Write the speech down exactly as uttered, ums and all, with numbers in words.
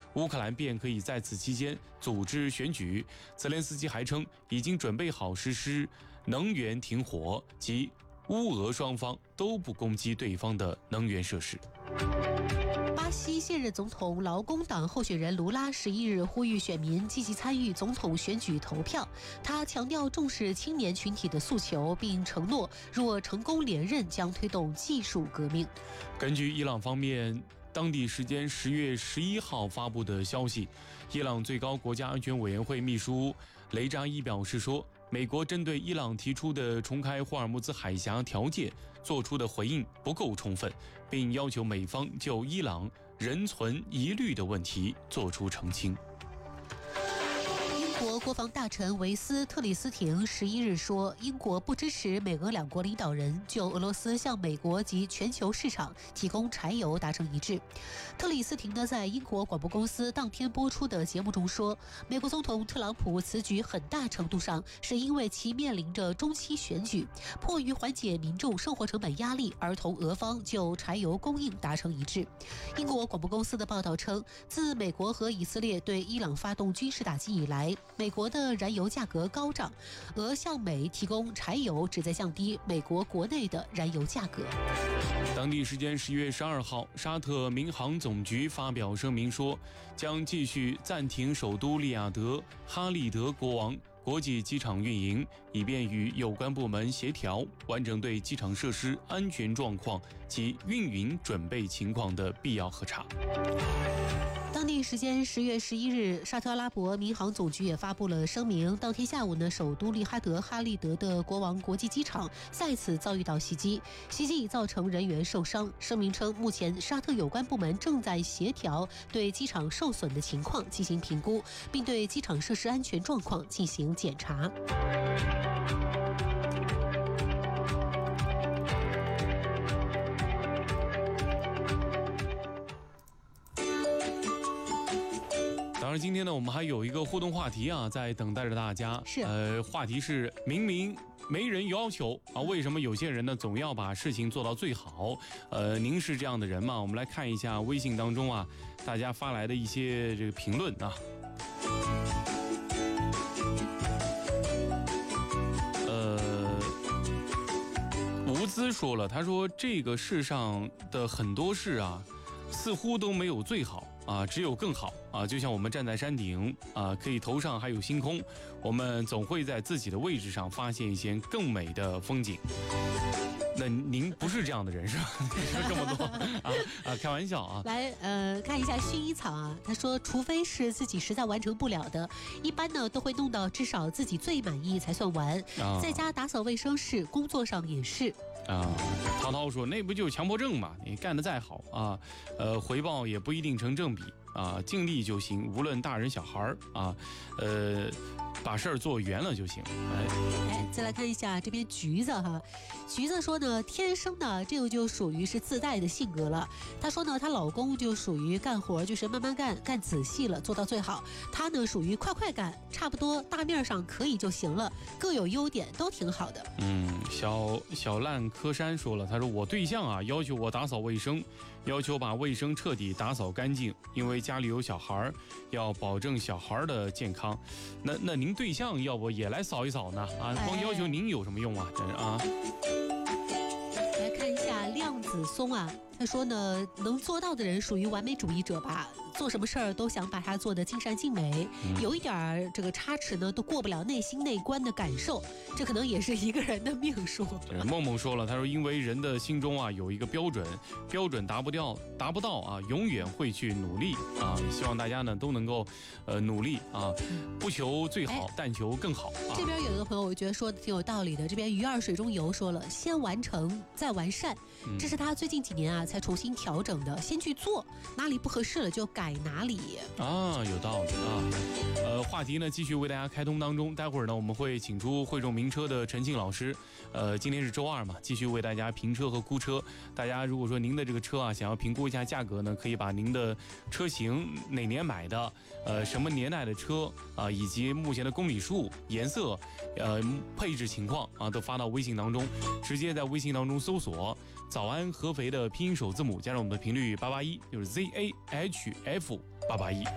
乌克兰便可以在此期间组织选举。泽连斯基还称，已经准备好实施能源停火，即乌俄双方都不攻击对方的能源设施。 巴西现任总统劳工党候选人卢拉十一日呼吁选民积极参与总统选举投票。他强调重视青年群体的诉求，并承诺若成功连任，将推动技术革命。 根据伊朗方面当地时间十月十一号发布的消息，伊朗最高国家安全委员会秘书雷扎伊表示说，美国针对伊朗提出的重开霍尔木兹海峡条件做出的回应不够充分，并要求美方就伊朗仍存疑虑的问题做出澄清。 英国国防大臣维斯特里斯廷十一日说，英国不支持美俄两国领导人就俄罗斯向美国及全球市场提供柴油达成一致。特里斯廷呢，在英国广播公司当天播出的节目中说，美国总统特朗普此举很大程度上是因为其面临着中期选举，迫于缓解民众生活成本压力而同俄方就柴油供应达成一致。英国广播公司的报道称，自美国和以色列对伊朗发动军事打击以来，美国的燃油价格高涨，俄向美提供柴油旨在降低美国国内的燃油价格。 当地时间十月十二号，沙特民航总局发表声明说，将继续暂停首都利雅得哈利德国王国际机场运营，以便与有关部门协调，完成对机场设施安全状况及运营准备情况的必要核查。 当地时间十月十一日，沙特阿拉伯民航总局也发布了声明。当天下午呢，首都利哈德哈利德的国王国际机场再次遭遇到袭击，袭击已造成人员受伤。声明称，目前沙特有关部门正在协调对机场受损的情况进行评估，并对机场设施安全状况进行检查。 当然，今天呢，我们还有一个互动话题啊，在等待着大家。 是， 呃，话题是明明没人要求啊，为什么有些人呢总要把事情做到最好？呃，您是这样的人吗？我们来看一下微信当中啊，大家发来的一些这个评论啊。呃，吴姿说了，他说这个世上的很多事啊，似乎都没有最好。啊，只有更好啊！就像我们站在山顶啊，可以头上还有星空，我们总会在自己的位置上发现一些更美的风景。那您不是这样的人是吧？说这么多啊啊，开玩笑啊！ 来，呃，看一下薰衣草啊，他说，除非是自己实在完成不了的，一般呢都会弄到至少自己最满意才算完。啊、在家打扫卫生是，工作上也是。 啊，涛涛说，那不就是强迫症嘛？你干得再好啊，呃，回报也不一定成正比啊，尽力就行，无论大人小孩啊，呃。把事儿做圆了就行。哎， 哎，再来看一下这边橘子哈，橘子说呢，天生的这个就属于是自带的性格了。她说呢，她老公就属于干活就是慢慢干，干仔细了，做到最好。她呢属于快快干，差不多大面上可以就行了，各有优点，都挺好的。 嗯，小小烂柯山说了，他说我对象啊要求我打扫卫生，要求把卫生彻底打扫干净，因为家里有小孩，要保证小孩的健康。那那您对象要不也来扫一扫呢？啊，光要求您有什么用啊？真是啊！ 来看一下量子松啊，他说呢，能做到的人属于完美主义者吧。做什么事儿都想把它做得尽善尽美，嗯、有一点儿这个差池呢，都过不了内心内关的感受，这可能也是一个人的命数。 梦梦说了，他说因为人的心中啊有一个标准，标准达不掉，达不到啊，永远会去努力啊。希望大家呢都能够呃努力啊，不求最好，但求更好。啊、 这边有一个朋友，我觉得说的挺有道理的。这边鱼儿水中游说了，先完成再完善，这是他最近几年啊才重新调整的，先去做，哪里不合适了就改哪里啊，有道理啊。呃，话题呢继续为大家开通当中，待会儿呢我们会请出汇众名车的陈庆老师。呃，今天是周二嘛，继续为大家评车和估车。大家如果说您的这个车啊想要评估一下价格呢，可以把您的车型哪年买的，呃什么年代的车啊，以及目前的公里数、颜色、呃配置情况啊，都发到微信当中，直接在微信当中搜索早安合肥的拼音首字母加上我们的频率八八一，就是 Z A H F 八八一。